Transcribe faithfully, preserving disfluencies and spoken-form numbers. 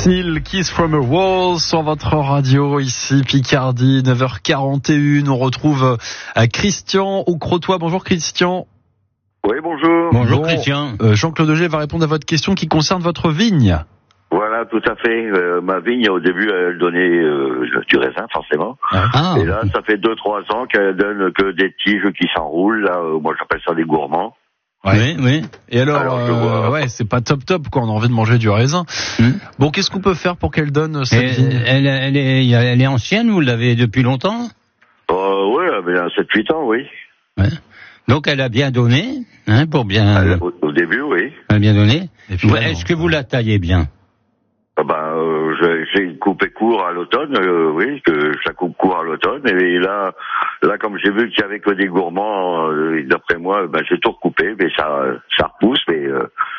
Seal, Kiss from a Wall sur votre radio, ici Picardie, neuf heures quarante et une. On retrouve Christian au Crotoy. Bonjour Christian. Oui, bonjour. Bonjour bon, Christian. Euh, Jean-Claude Auger va répondre à votre question qui concerne votre vigne. Voilà, tout à fait. Euh, ma vigne, au début, elle donnait euh, du raisin, forcément. Ah. Et là, ça fait deux, trois ans qu'elle donne que des tiges qui s'enroulent. Là, euh, moi, j'appelle ça des gourmands. Ouais. Oui, oui. Et alors, alors euh, ouais, c'est pas top top quand on a envie de manger du raisin. Hum. Bon, qu'est-ce qu'on peut faire pour qu'elle donne cette Et, vigne ? elle, elle, est, elle est ancienne, vous l'avez depuis longtemps? Euh, oui, elle a sept huit ans, oui. Ouais. Donc elle a bien donné, hein, pour bien. Elle, au, au début, oui. Elle a bien donné. Et puis, Ouais, est-ce que vous la taillez bien? Ah ben, euh, j'ai, j'ai coupé court à l'automne, euh, oui, que je la coupe court à l'automne. Et là, là, comme j'ai vu qu'il y avait que des gourmands, euh, d'après moi, ben j'ai tout recoupé, mais ça, ça repousse, mais euh,